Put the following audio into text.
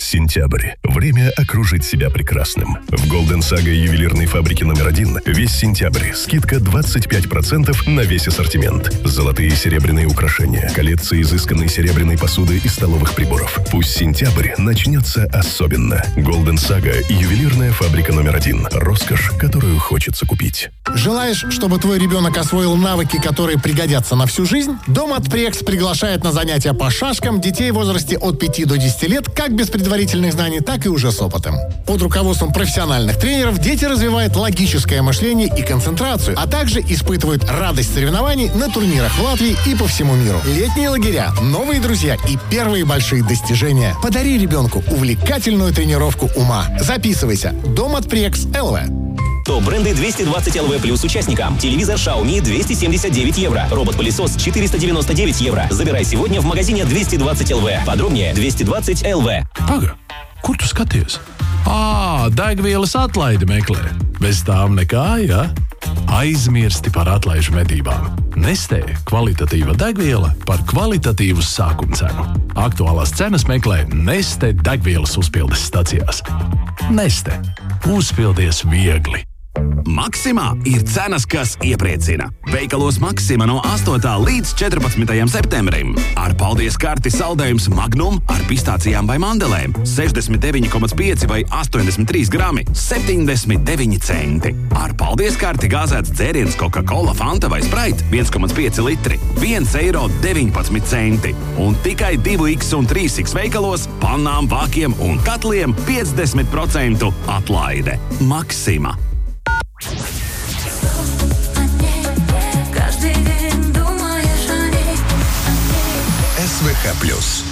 Сентябрь. Время окружить себя прекрасным. В Golden Saga ювелирной фабрики номер 1 весь сентябрь скидка 25% на весь ассортимент. Золотые и серебряные украшения, коллекция изысканной серебряной посуды и столовых приборов. Пусть сентябрь начнется особенно. Golden Saga ювелирная фабрика номер 1. Роскошь, которую хочется купить. Желаешь, чтобы твой ребенок освоил навыки, которые пригодятся на всю жизнь? Дом от Прекс приглашает на занятия по шашкам детей в возрасте от 5 до 10 лет, как без предварительных знаний, так и уже с опытом. Под руководством профессиональных тренеров дети развивают логическое мышление и концентрацию, а также испытывают радость соревнований на турнирах в Латвии и по всему миру. Летние лагеря, новые друзья и первые большие достижения. Подари ребенку увлекательную тренировку ума. Записывайся. Дом от Прекс ЛВ. Топ-бренды 220 ЛВ плюс участникам. Телевизор Xiaomi 279 евро. Робот-пылесос 499 евро. Забирай сегодня в магазине 220 ЛВ. Подробнее 220 ЛВ. Paga, kur tu skaties? Degvielas atlaidi meklē. Bez tām nekā, ja? Aizmirsti par atlaižu medībām. Nestē kvalitatīva degviela par kvalitatīvu sākuma cenu. Aktuālās cenas meklē Neste degvielas uzpildes stacijās. Neste. Uzpildies viegli. Maksimā ir cenas, kas iepriecina. Veikalos Maksima no 8. līdz 14. septembrim. Ar paldies karti saldējums Magnum ar pistācijām vai mandelēm 69,5 vai 83 grami 79 centi. Ar paldies karti gāzēts dzēriens Coca-Cola, Fanta vai Sprite 1,5 litri 1,19 centi. Un tikai 2X un 3X veikalos pannām, vākiem un katliem 50% atlaide. Maksima. СВХ+.